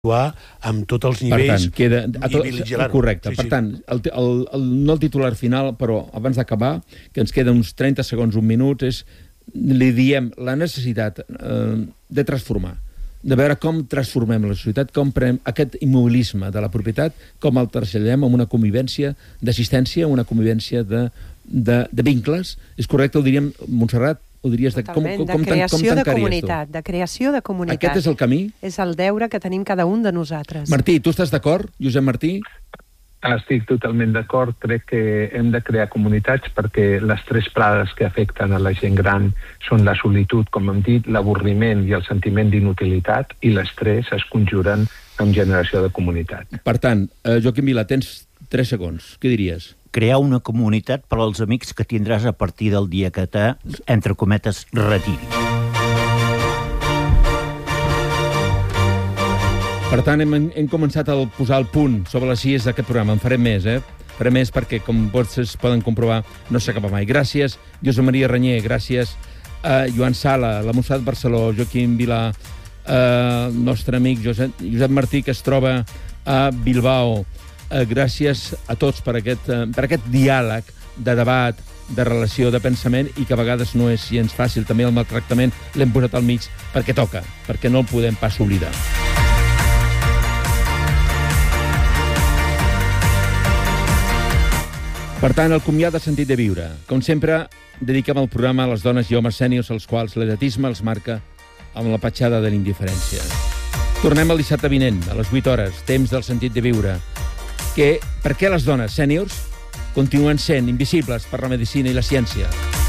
actuar amb tots els nivells. Per tant, correcte. Per tant, no el titular final, però abans d'acabar, que ens queda uns 30 segons, un minut, li diem la necessitat de transformar, de veure com transformem la societat, com prenem aquest immobilisme de la propietat, com el traslladem en una convivència d'assistència, una convivència de vincles. És correcte, ho diríem, Montserrat? Ho diries de creació de comunitat, de creació de comunitat. Aquest és el camí? És el deure que tenim cada un de nosaltres. Martí, tu estàs d'acord, Josep Martí? Estic totalment d'acord. Crec que hem de crear comunitats perquè les tres plagues que afecten a la gent gran són la solitud, com hem dit, l'avorriment i el sentiment d'inutilitat, i les tres es conjuren amb generació de comunitat. Per tant, Joaquim Vila, tens 3 segons. Què diries? Crear una comunitat per als amics que tindràs a partir del dia que entre cometes, retiri. Per tant, hem començat a posar el punt sobre les IES d'aquest programa. En farem més, Farem més perquè, com vostès poden comprovar, no s'acaba mai. Gràcies, Josep Maria Renyer, gràcies a Joan Sala, la Mossad Barceló, Joaquim Vila, nostre amic Josep Martí, que es troba a Bilbao. Gràcies a tots per aquest diàleg de debat, de relació, de pensament, i que a vegades no és gens fàcil. També el maltractament l'hem posat al mig perquè toca, perquè no el podem pas oblidar. Per tant, el comiat de sentit de viure. Com sempre, dediquem el programa a les dones i homes sèniors als quals l'edatisme els marca amb la petjada de l'indiferència. Tornem el dissabte vinent, a les 8 hores, temps del sentit de viure. Per què les dones sèniors continuen sent invisibles per la medicina i la ciència?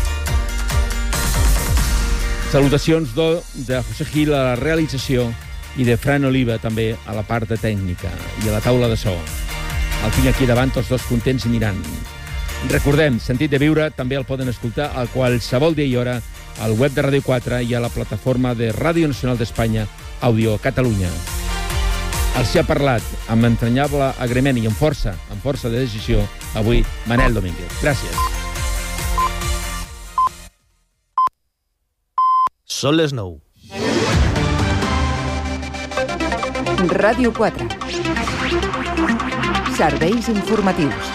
Salutacions de José Gil a la realització i de Fran Oliva també a la part de tècnica i a la taula de so. El tinc aquí davant, tots dos contents i mirant. Recordem, Sentit de Viure també el poden escoltar a qualsevol dia i hora al web de Ràdio 4 i a la plataforma de Ràdio Nacional d'Espanya, Àudio Catalunya. Els ha parlat amb entranyable agraïment i amb força de decisió avui Manel Domínguez. Gràcies. Són les 9. Ràdio 4. Serveis informatius.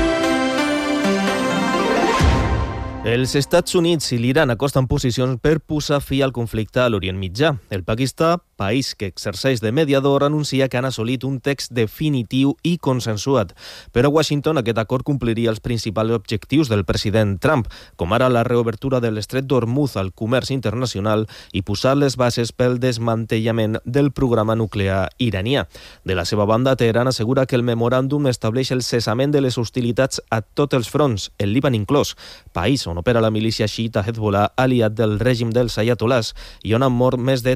Els Estats Units i l'Iran acosten posicions per posar fi al conflicte a l'Orient Mitjà. El Pakistan, país que exerceix de mediador, anuncia que han assolit un text definitiu i consensuat. Però a Washington aquest acord compliria els principals objectius del president Trump, com ara la reobertura de l'estret d'Hormuz al comerç internacional i posar les bases pel desmantellament del programa nuclear iranià. De la seva banda, Teheran assegura que el memoràndum estableix el cessament de les hostilitats a tots els fronts, el Líban inclòs, país on opera la milícia xiita Hezbollah, aliat del règim dels ayatolás, i on han mort més de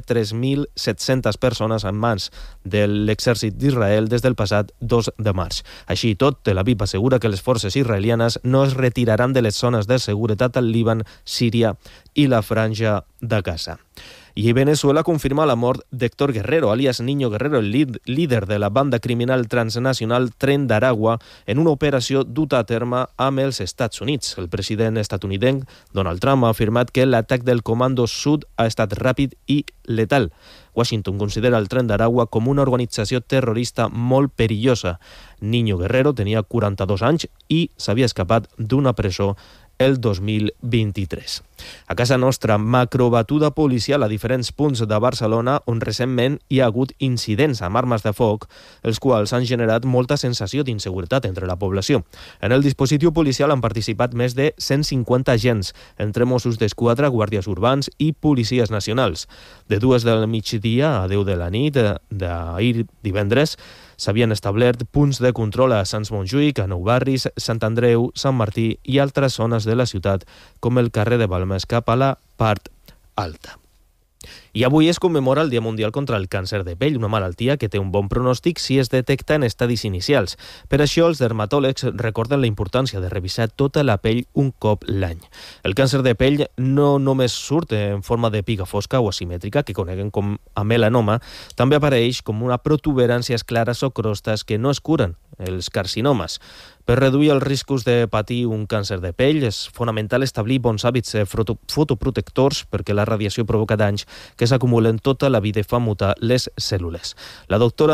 3.700 persones en mans de l'exèrcit d'Israel des del passat 2 de març. Així i tot, Tel Aviv assegura que les forces israelianes no es retiraran de les zones de seguretat al Líban, Síria i la Franja de Gaza. I Venezuela confirma la mort d'Héctor Guerrero, alias Niño Guerrero, el líder de la banda criminal transnacional Tren d'Aragua, en una operació duta a terme amb els Estats Units. El president estatunidenc Donald Trump ha afirmat que l'atac del Comando Sud ha estat ràpid i letal. Washington considera el Tren d'Aragua com una organització terrorista molt perillosa. Niño Guerrero tenia 42 anys i s'havia escapat d'una presó el 2023. A casa nostra, macrobatuda policial a diferents punts de Barcelona on recentment hi ha hagut incidents amb armes de foc, els quals han generat molta sensació d'inseguretat entre la població. En el dispositiu policial han participat més de 150 agents, entre Mossos d'Esquadra, guàrdies urbans i policies nacionals. De 2 del migdia a 10 de la nit d'ahir divendres, s'havien establert punts de control a Sants Montjuïc, a Nou Barris, Sant Andreu, Sant Martí i altres zones de la ciutat, com el carrer de Balmes cap a la part alta. I avui es commemora el Dia Mundial contra el Càncer de Pell, una malaltia que té un bon pronòstic si es detecta en estadis inicials. Per això, els dermatòlegs recorden la importància de revisar tota la pell un cop l'any. El càncer de pell no només surt en forma de piga fosca o asimètrica, que coneguem com a melanoma, també apareix com una protuberàncies clares o crostes que no es curen. els carcinomes. Per reduir els riscos de patir un càncer de pell és fonamental establir bons hàbits fotoprotectors perquè la radiació provoca danys que s'acumulen tota la vida i fa mutar les cèl·lules. La doctora